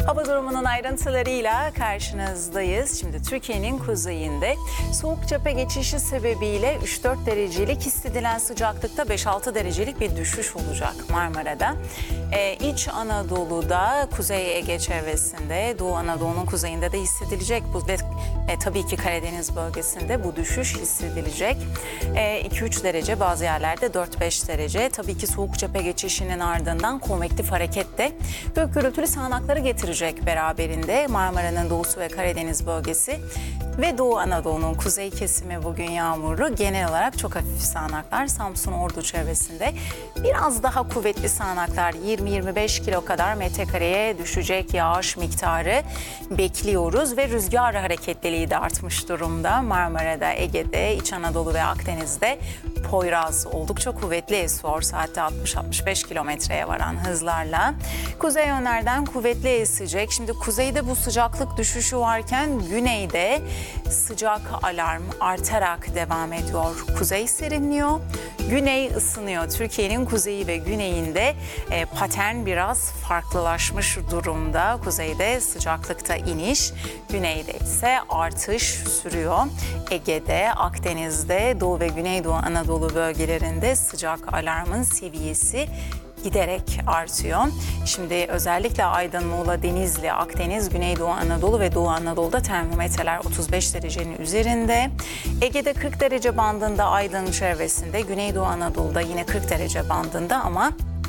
Hava durumunun ayrıntılarıyla karşınızdayız. Şimdi Türkiye'nin kuzeyinde soğuk cephe geçişi sebebiyle 3-4 derecelik hissedilen sıcaklıkta 5-6 derecelik bir düşüş olacak Marmara'da. İç Anadolu'da, Kuzey Ege çevresinde, Doğu Anadolu'nun kuzeyinde de hissedilecek bu ve tabii ki Karadeniz bölgesinde bu düşüş hissedilecek. 2-3 derece, bazı yerlerde 4-5 derece. Tabii ki soğuk cephe geçişinin ardından konvektif hareket de gök gürültülü sağanakları getirecek beraberinde. Marmara'nın doğusu ve Karadeniz bölgesi ve Doğu Anadolu'nun kuzey kesimi bugün yağmurlu. Genel olarak çok hafif sağanaklar Samsun, Ordu çevresinde. Biraz daha kuvvetli sağanaklar 20-25 kilo kadar metrekareye düşecek yağış miktarı bekliyoruz ve rüzgar hareketliliği de artmış durumda. Marmara'da, Ege'de, İç Anadolu ve Akdeniz'de Poyraz oldukça kuvvetli esiyor. Saatte 60-65 kilometreye varan hızlarla. Kuzey yönlerden kuvvetli esecek. Şimdi kuzeyde bu sıcaklık düşüşü varken güneyde sıcak alarm artarak devam ediyor. Kuzey serinliyor, güney ısınıyor. Türkiye'nin kuzeyi ve güneyinde patern biraz farklılaşmış durumda. Kuzeyde sıcaklıkta iniş, güneyde ise artış sürüyor. Ege'de, Akdeniz'de, Doğu ve Güneydoğu Anadolu bölgelerinde sıcak alarmın seviyesi giderek artıyor. Şimdi özellikle Aydın, Muğla, Denizli, Akdeniz, Güneydoğu Anadolu ve Doğu Anadolu'da termometreler 35 derecenin üzerinde. Ege'de 40 derece bandında Aydın çevresinde, Güneydoğu Anadolu'da yine 40 derece bandında ama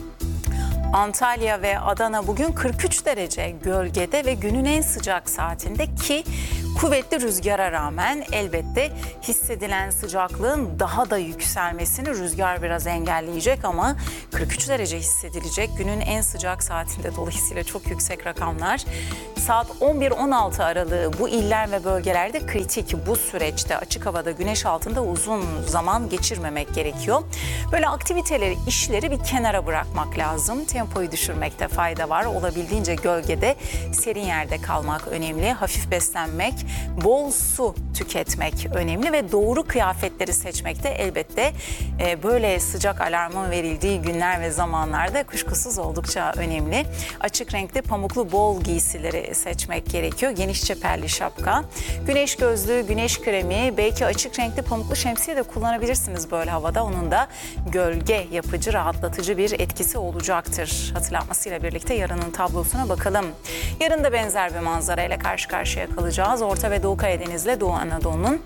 Antalya ve Adana bugün 43 derece gölgede ve günün en sıcak saatinde ki kuvvetli rüzgara rağmen elbette hissedilen sıcaklığın daha da yükselmesini rüzgar biraz engelleyecek ama 43 derece hissedilecek günün en sıcak saatinde, dolayısıyla çok yüksek rakamlar. Saat 11-16 aralığı bu iller ve bölgelerde kritik. Bu süreçte açık havada güneş altında uzun zaman geçirmemek gerekiyor. Böyle aktiviteleri, işleri bir kenara bırakmak lazım. Tempoyu düşürmekte fayda var. Olabildiğince gölgede, serin yerde kalmak önemli. Hafif beslenmek, bol su tüketmek önemli ve doğru kıyafetleri seçmek de elbette böyle sıcak alarmın verildiği günler ve zamanlarda kuşkusuz oldukça önemli. Açık renkli pamuklu bol giysileri seçmek gerekiyor. Geniş çeperli şapka, güneş gözlüğü, güneş kremi, belki açık renkli pamuklu şemsiye de kullanabilirsiniz böyle havada. Onun da gölge yapıcı, rahatlatıcı bir etkisi olacaktır. Hatırlatmasıyla birlikte yarının tablosuna bakalım. Yarın da benzer bir manzarayla karşı karşıya kalacağız. Orta ve Doğu Karadeniz'le Doğu Anadolu'nun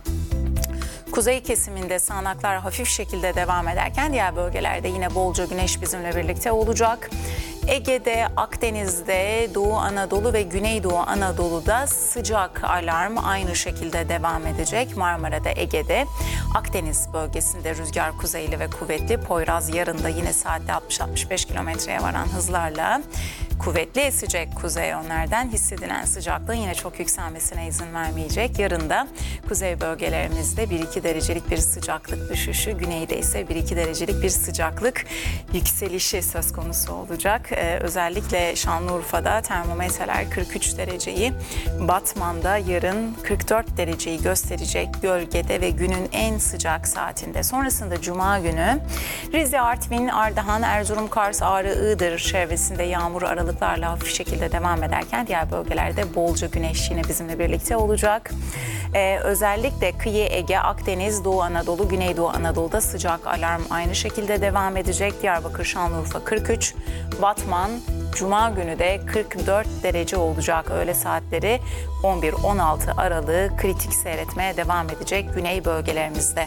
kuzey kesiminde sağanaklar hafif şekilde devam ederken diğer bölgelerde yine bolca güneş bizimle birlikte olacak. Ege'de, Akdeniz'de, Doğu Anadolu ve Güneydoğu Anadolu'da sıcak alarm aynı şekilde devam edecek. Marmara'da, Ege'de, Akdeniz bölgesinde rüzgar kuzeyli ve kuvvetli. Poyraz yarın da yine saatte 60-65 kilometreye varan hızlarla kuvvetli esecek kuzey yönlerden. Hissedilen sıcaklığın yine çok yükselmesine izin vermeyecek. Yarın da kuzey bölgelerimizde 1-2 derecelik bir sıcaklık düşüşü, güneyde ise 1-2 derecelik bir sıcaklık yükselişi söz konusu olacak. Özellikle Şanlıurfa'da termometreler 43 dereceyi, Batman'da yarın 44 dereceyi gösterecek gölgede ve günün en sıcak saatinde. Sonrasında Cuma günü Rize, Artvin, Ardahan, Erzurum, Kars, Ağrı, Iğdır çevresinde yağmur aralıklarla hafif şekilde devam ederken diğer bölgelerde bolca güneş yine bizimle birlikte olacak. Özellikle kıyı Ege, Akdeniz, Doğu Anadolu, Güneydoğu Anadolu'da sıcak alarm aynı şekilde devam edecek. Diyarbakır, Şanlıurfa 43, Batman Cuma günü de 44 derece olacak. Öğle saatleri 11-16 aralığı kritik seyretmeye devam edecek güney bölgelerimizde.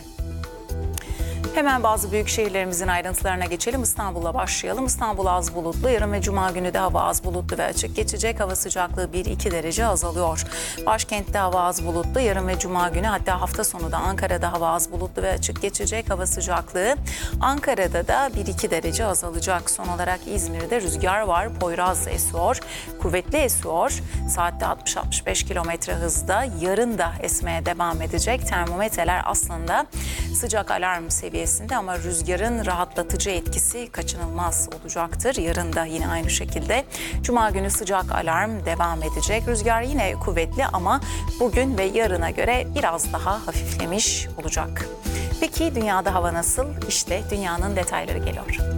Hemen bazı büyük şehirlerimizin ayrıntılarına geçelim. İstanbul'la başlayalım. İstanbul az bulutlu. Yarın ve Cuma günü de hava az bulutlu ve açık geçecek. Hava sıcaklığı 1-2 derece azalıyor. Başkentte hava az bulutlu. Yarın ve Cuma günü, hatta hafta sonu da Ankara'da hava az bulutlu ve açık geçecek. Hava sıcaklığı Ankara'da da 1-2 derece azalacak. Son olarak İzmir'de rüzgar var. Poyraz esiyor. Kuvvetli esiyor. Saatte 60-65 kilometre hızda. Yarın da esmeye devam edecek. Termometreler aslında sıcak alarm seviyesinde ama rüzgarın rahatlatıcı etkisi kaçınılmaz olacaktır. Yarın da yine aynı şekilde. Cuma günü sıcak alarm devam edecek. Rüzgar yine kuvvetli ama bugün ve yarına göre biraz daha hafiflemiş olacak. Peki dünyada hava nasıl? İşte dünyanın detayları geliyor.